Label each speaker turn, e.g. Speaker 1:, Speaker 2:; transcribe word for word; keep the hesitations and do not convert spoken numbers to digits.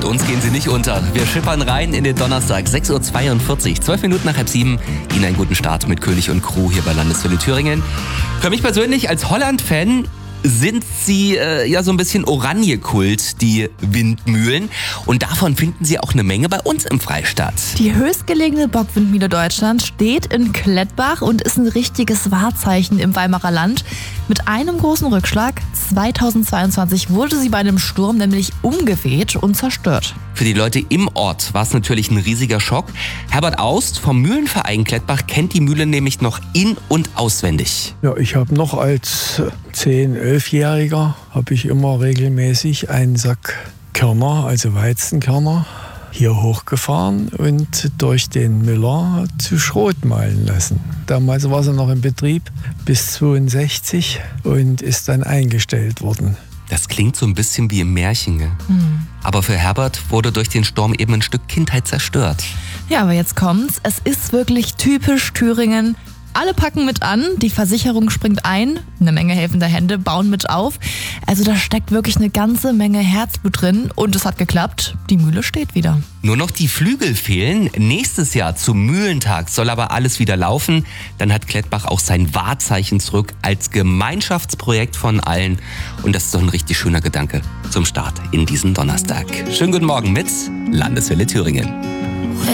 Speaker 1: mit uns gehen sie nicht unter. Wir schippern rein in den Donnerstag, sechs Uhr zweiundvierzig, zwölf Minuten nach halb sieben. Ihnen einen guten Start mit König und Crew hier bei Landeswelle Thüringen. Für mich persönlich als Holland-Fan sind sie äh, ja so ein bisschen Oranje-Kult, die Windmühlen. Und davon finden sie auch eine Menge bei uns im Freistaat.
Speaker 2: Die höchstgelegene Bockwindmühle Deutschlands steht in Klettbach und ist ein richtiges Wahrzeichen im Weimarer Land. Mit einem großen Rückschlag, zweitausendzweiundzwanzig, wurde sie bei einem Sturm nämlich umgeweht und zerstört.
Speaker 1: Für die Leute im Ort war es natürlich ein riesiger Schock. Herbert Aust vom Mühlenverein Klettbach kennt die Mühle nämlich noch in- und auswendig.
Speaker 3: Ja, ich habe noch als zehn-, elfjähriger habe ich immer regelmäßig einen Sack Körner, also Weizenkörner, hier hochgefahren und durch den Müller zu Schrot mahlen lassen. Damals war sie noch in Betrieb bis zweiundsechzig und ist dann eingestellt worden.
Speaker 1: Das klingt so ein bisschen wie im Märchen, gell?
Speaker 2: Mhm.
Speaker 1: Aber für Herbert wurde durch den Sturm eben ein Stück Kindheit zerstört.
Speaker 2: Ja, aber jetzt kommt's. Es ist wirklich typisch Thüringen. Alle packen mit an, die Versicherung springt ein, eine Menge helfender Hände bauen mit auf. Also da steckt wirklich eine ganze Menge Herzblut drin und es hat geklappt. Die Mühle steht wieder.
Speaker 1: Nur noch die Flügel fehlen. Nächstes Jahr zum Mühlentag soll aber alles wieder laufen. Dann hat Klettbach auch sein Wahrzeichen zurück als Gemeinschaftsprojekt von allen. Und das ist doch ein richtig schöner Gedanke zum Start in diesen Donnerstag. Schönen guten Morgen mit Landeswelle Thüringen.